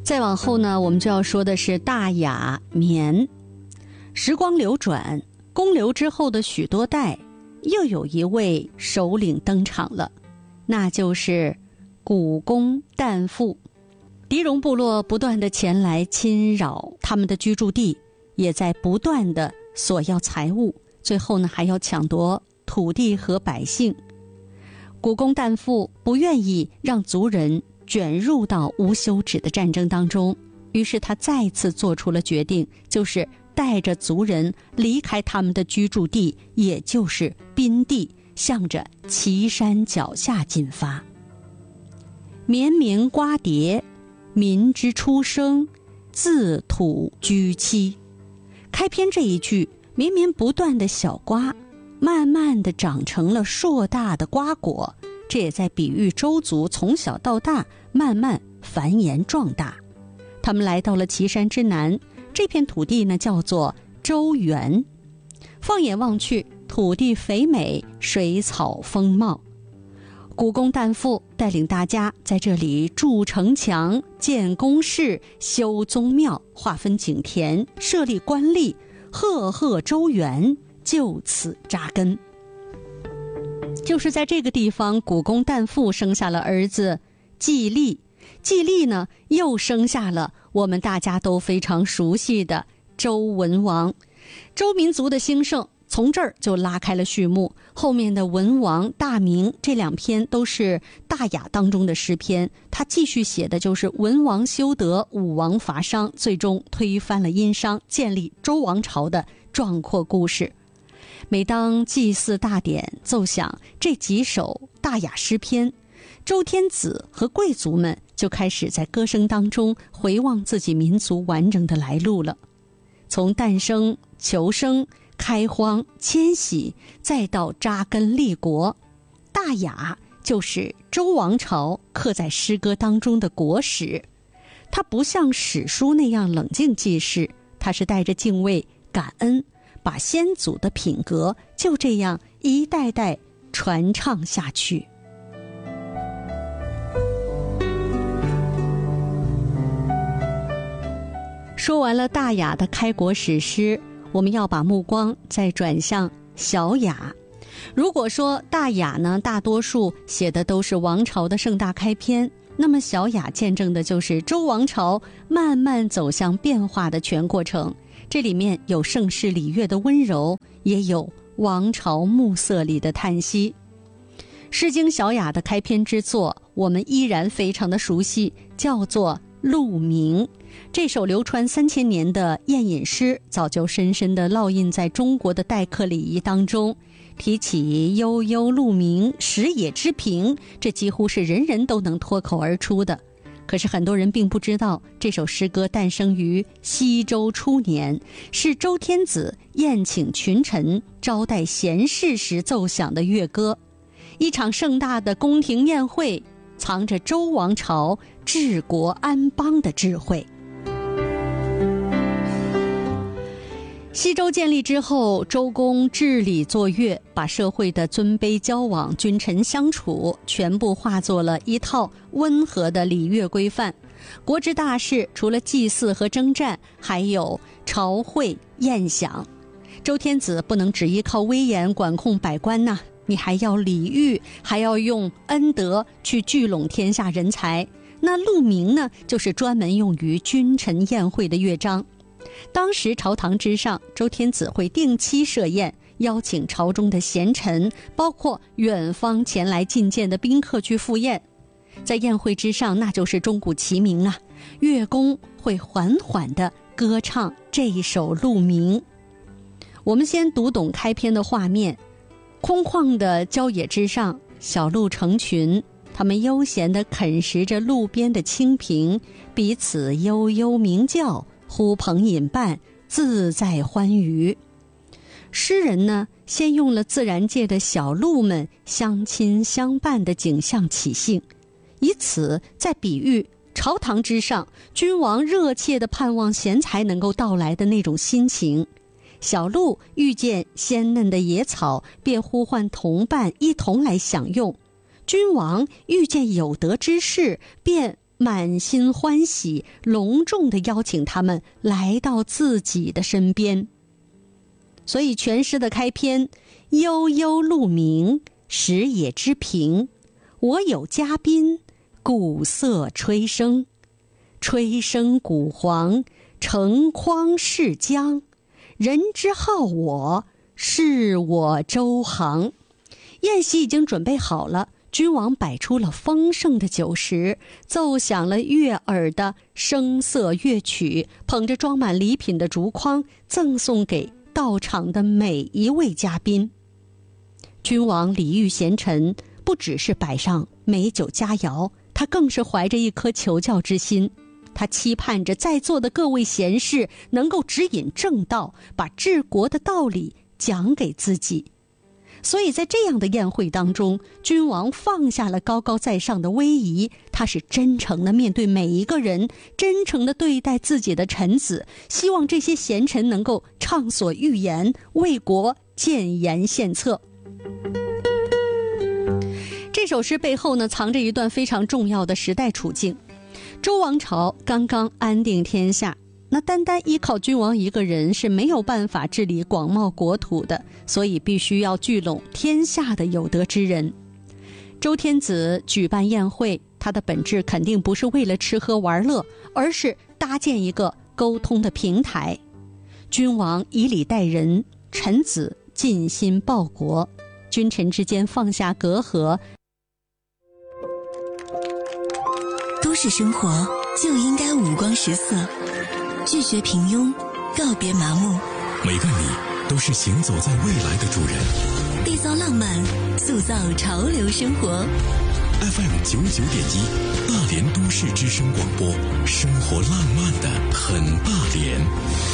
再往后呢，我们就要说的是大雅绵。时光流转，公刘之后的许多代，又有一位首领登场了，那就是古公旦父。狄戎部落不断地前来侵扰他们的居住地，也在不断地索要财物，最后呢还要抢夺土地和百姓。古公旦父不愿意让族人卷入到无休止的战争当中，于是他再次做出了决定，就是带着族人离开他们的居住地，也就是宾地，向着岐山脚下进发。绵绵瓜瓞，民之出生，自土居栖。开篇这一句，绵绵不断的小瓜慢慢的长成了硕大的瓜果，这也在比喻周族从小到大慢慢繁衍壮大。他们来到了岐山之南，这片土地呢叫做周原。放眼望去，土地肥美，水草丰茂。古公旦父带领大家在这里筑城墙、建宫室、修宗庙、划分井田、设立官吏，赫赫周原，就此扎根。就是在这个地方，古公旦父生下了儿子季历，季历呢又生下了我们大家都非常熟悉的周文王。周民族的兴盛从这儿就拉开了序幕，后面的文王、大明这两篇都是大雅当中的诗篇，他继续写的就是文王修德，武王伐商，最终推翻了殷商，建立周王朝的壮阔故事。每当祭祀大典奏响这几首大雅诗篇，周天子和贵族们就开始在歌声当中回望自己民族完整的来路了。从诞生、求生、开荒、迁徙，再到扎根立国，大雅就是周王朝刻在诗歌当中的国史。它不像史书那样冷静记事，它是带着敬畏、感恩，把先祖的品格就这样一代代传唱下去。说完了大雅的开国史诗，我们要把目光再转向小雅。如果说大雅呢，大多数写的都是王朝的盛大开篇，那么小雅见证的就是周王朝慢慢走向变化的全过程。这里面有盛世礼乐的温柔，也有王朝暮色里的叹息。诗经小雅的开篇之作，我们依然非常的熟悉，叫做鹿鸣。这首流传3000年的宴饮诗，早就深深地烙印在中国的待客礼仪当中。提起悠悠鹿鸣，食野之苹，这几乎是人人都能脱口而出的。可是很多人并不知道，这首诗歌诞生于西周初年，是周天子宴请群臣、招待贤士时奏响的乐歌。一场盛大的宫廷宴会，藏着周王朝治国安邦的智慧。西周建立之后，周公治理作乐，把社会的尊卑交往、君臣相处全部化作了一套温和的礼乐规范。国之大事，除了祭祀和征战，还有朝会宴享。周天子不能只依靠威严管控百官呐，你还要礼遇，还要用恩德去聚拢天下人才。那鹿鸣呢，就是专门用于君臣宴会的乐章。当时朝堂之上，周天子会定期设宴，邀请朝中的贤臣，包括远方前来觐见的宾客去赴宴。在宴会之上，那就是钟鼓齐鸣啊，乐工会缓缓地歌唱这一首鹿鸣。我们先读懂开篇的画面。空旷的郊野之上，小鹿成群，它们悠闲地啃食着路边的青萍，彼此悠悠鸣叫，呼朋引伴，自在欢愉。诗人呢，先用了自然界的小鹿们相亲相伴的景象起兴，以此在比喻朝堂之上君王热切地盼望贤才能够到来的那种心情。小鹿遇见鲜嫩的野草，便呼唤同伴一同来享用；君王遇见有德之士，便满心欢喜，隆重地邀请他们来到自己的身边。所以全诗的开篇，悠悠鹿鸣，食野之苹，我有嘉宾，鼓瑟吹笙，吹笙鼓簧，成匡世疆，人之好我，是我周行。宴席已经准备好了，君王摆出了丰盛的酒食，奏响了悦耳的声色乐曲，捧着装满礼品的竹筐，赠送给到场的每一位嘉宾。君王礼遇贤臣，不只是摆上美酒佳肴，他更是怀着一颗求教之心。他期盼着在座的各位贤士能够指引正道，把治国的道理讲给自己。所以在这样的宴会当中，君王放下了高高在上的威仪，他是真诚地面对每一个人，真诚地对待自己的臣子，希望这些贤臣能够畅所欲言，为国建言献策。这首诗背后呢，藏着一段非常重要的时代处境。周王朝刚刚安定天下，那单单依靠君王一个人是没有办法治理广袤国土的，所以必须要聚拢天下的有德之人。周天子举办宴会，他的本质肯定不是为了吃喝玩乐，而是搭建一个沟通的平台。君王以礼待人，臣子尽心报国，君臣之间放下隔阂。 都市生活就应该五光十色，拒绝平庸，告别麻木。 每个你都是行走在未来的主人， 缔造浪漫，塑造潮流生活。 FM 99.1，大连都市之声广播，生活浪漫的很大连。